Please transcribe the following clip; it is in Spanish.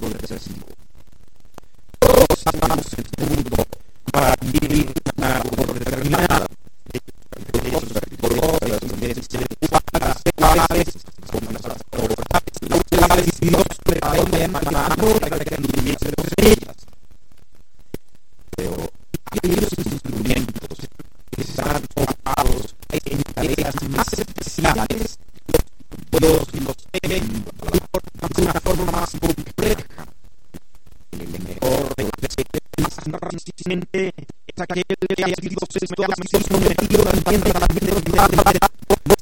recesivo. Todos estamos en este mundo para vivir una labor determinada. Dios preparó de antemano para que anduviésemos en ellas. Pero aquellos instrumentos que están ocupados en tareas más especiales, Dios los tiene de una forma más compleja. El mejor de los más resistente es aquel que ha sido sometido al viento de la